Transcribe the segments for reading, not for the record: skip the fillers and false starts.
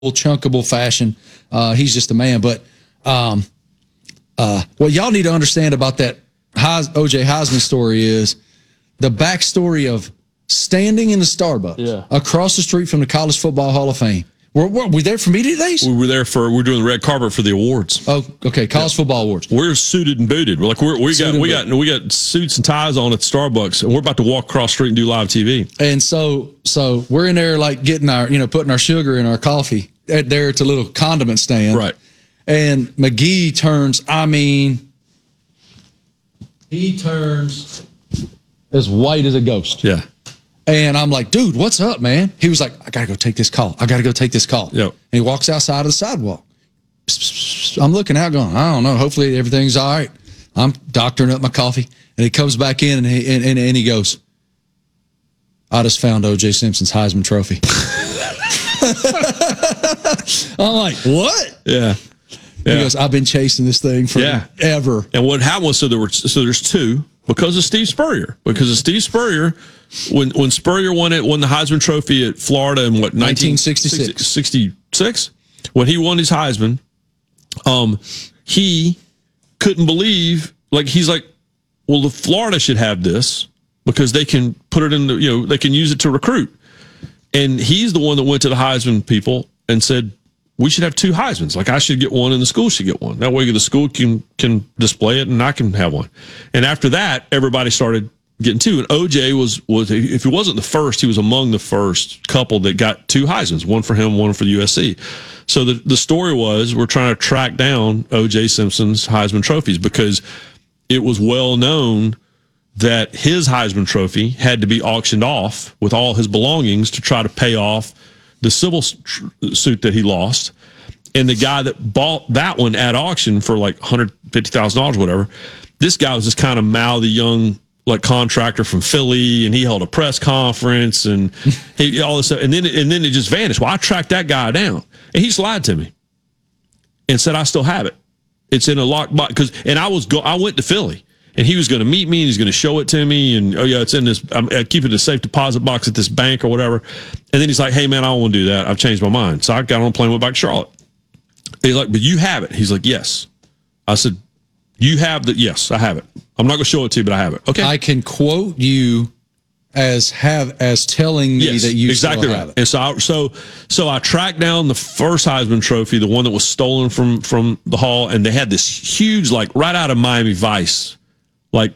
chunkable fashion. He's just a man. But what y'all need to understand about that O.J. Heisman story is the backstory of standing in the Starbucks across the street from the College Football Hall of Fame. Were we there for media days? We were there we're doing the red carpet for the awards. Oh, okay, College Football Awards. We're suited and booted. We're like we got suits and ties on at Starbucks, and we're about to walk across the street and do live TV. And so we're in there like getting our putting our sugar in our coffee there at the little condiment stand. Right. And McGee turns. He turns as white as a ghost. Yeah. And I'm like, dude, what's up, man? He was like, I got to go take this call. Yep. And he walks outside of the sidewalk. I'm looking out going, I don't know. Hopefully everything's all right. I'm doctoring up my coffee. And he comes back in and he goes, I just found O.J. Simpson's Heisman Trophy. I'm like, what? Yeah. He goes, I've been chasing this thing forever. And what happened was, there's two, because of Steve Spurrier. When Spurrier won the Heisman Trophy at Florida in 1966, when he won his Heisman, he couldn't believe, he's like, well, the Florida should have this because they can put it in they can use it to recruit. And he's the one that went to the Heisman people and said, we should have two Heismans. Like, I should get one and the school should get one. That way the school can display it and I can have one. And after that, everybody started getting two. And OJ was if he wasn't the first, he was among the first couple that got two Heismans, one for him, one for the USC. So the story was, we're trying to track down OJ Simpson's Heisman trophies because it was well known that his Heisman Trophy had to be auctioned off with all his belongings to try to pay off the civil suit that he lost. And the guy that bought that one at auction for like $150,000, whatever, this guy was this kind of mouthy young contractor from Philly, and he held a press conference and all this stuff. And then it just vanished. Well, I tracked that guy down, and he's lied to me and said I still have it. It's in a locked box I went to Philly. And he was going to meet me, and he's going to show it to me. And, it's in this, I keep it in a safe deposit box at this bank or whatever. And then he's like, hey, man, I don't want to do that. I've changed my mind. So I got on a plane and went back to Charlotte. He's like, but you have it. He's like, yes. I said, you have the, yes, I have it. I'm not going to show it to you, but I have it. Okay. I can quote you as telling me that you exactly still right. have it. And so I tracked down the first Heisman Trophy, the one that was stolen from the hall, and they had this huge, right out of Miami Vice, like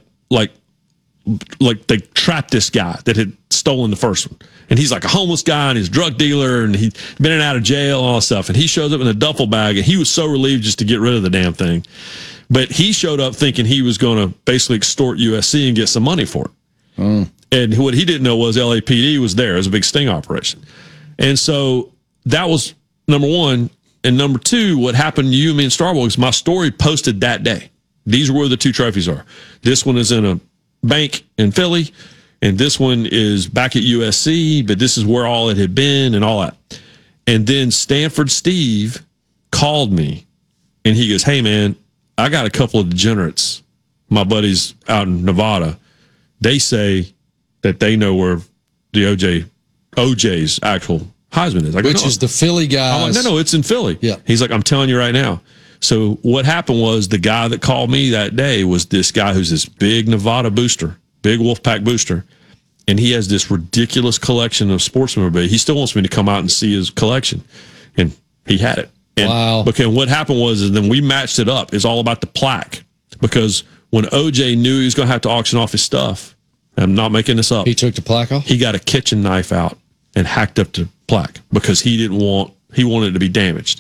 they trapped this guy that had stolen the first one. And he's like a homeless guy and he's a drug dealer and he'd been in and out of jail and all that stuff. And he shows up in a duffel bag and he was so relieved just to get rid of the damn thing. But he showed up thinking he was going to basically extort USC and get some money for it. And what he didn't know was LAPD was there. It was a big sting operation. And so that was number one. And number two, what happened to you and me in Starbucks, my story posted that day. These are where the two trophies are. This one is in a bank in Philly, and this one is back at USC, but this is where all it had been and all that. And then Stanford Steve called me, and he goes, hey, man, I got a couple of degenerates, my buddies out in Nevada. They say that they know where the OJ's actual Heisman is. Which is the Philly guy. I'm like, no, it's in Philly. Yeah. He's like, I'm telling you right now. So what happened was the guy that called me that day was this guy who's this big Nevada booster, big Wolfpack booster, and he has this ridiculous collection of sports memorabilia. He still wants me to come out and see his collection, and he had it. And wow. Because what happened was then we matched it up. It's all about the plaque because when OJ knew he was going to have to auction off his stuff, I'm not making this up. He took the plaque off? He got a kitchen knife out and hacked up the plaque because he wanted it to be damaged.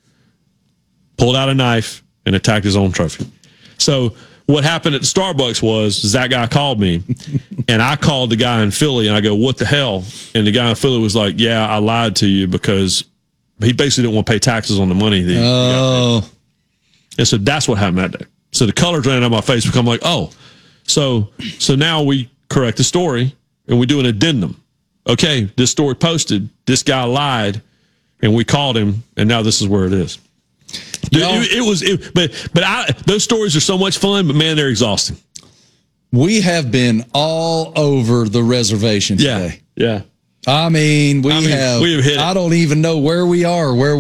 Pulled out a knife and attacked his own trophy. So what happened at the Starbucks was that guy called me, and I called the guy in Philly, and I go, what the hell? And the guy in Philly was like, yeah, I lied to you because he basically didn't want to pay taxes on the money that he got paid. And so that's what happened that day. So the colors ran out of my face because I'm like, oh. So now we correct the story, and we do an addendum. Okay, this story posted, this guy lied, and we called him, and now this is where it is. Those stories are so much fun, but man, they're exhausting. We have been all over the reservation today. Yeah. I mean, we have hit it. I don't even know where we are, where